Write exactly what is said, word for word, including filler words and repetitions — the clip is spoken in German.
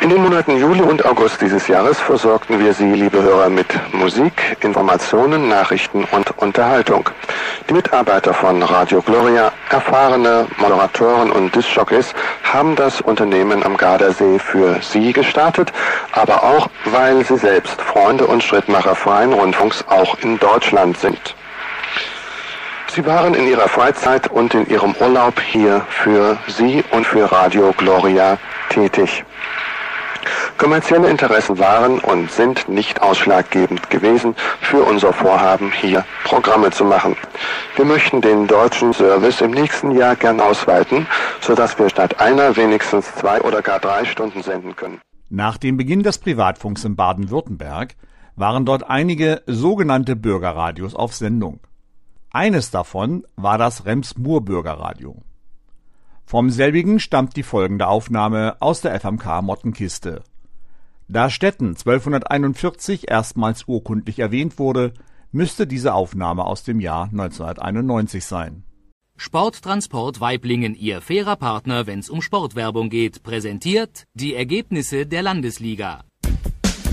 In den Monaten Juli und August dieses Jahres versorgten wir Sie, liebe Hörer, mit Musik, Informationen, Nachrichten und Unterhaltung. Die Mitarbeiter von Radio Gloria, erfahrene Moderatoren und Diskjockeys, haben das Unternehmen am Gardasee für Sie gestartet, aber auch, weil sie selbst Freunde und Schrittmacher freien Rundfunks auch in Deutschland sind. Sie waren in ihrer Freizeit und in ihrem Urlaub hier für Sie und für Radio Gloria tätig. Kommerzielle Interessen waren und sind nicht ausschlaggebend gewesen für unser Vorhaben, hier Programme zu machen. Wir möchten den deutschen Service im nächsten Jahr gern ausweiten, sodass wir statt einer wenigstens zwei oder gar drei Stunden senden können. Nach dem Beginn des Privatfunks in Baden-Württemberg waren dort einige sogenannte Bürgerradios auf Sendung. Eines davon war das Rems-Murr-Bürgerradio. Vom selbigen stammt die folgende Aufnahme aus der F M K Mottenkiste. Da Stetten zwölfhunderteinundvierzig erstmals urkundlich erwähnt wurde, müsste diese Aufnahme aus dem Jahr neunzehnhunderteinundneunzig sein. Sporttransport Waiblingen, Ihr fairer Partner, wenn's um Sportwerbung geht, präsentiert die Ergebnisse der Landesliga.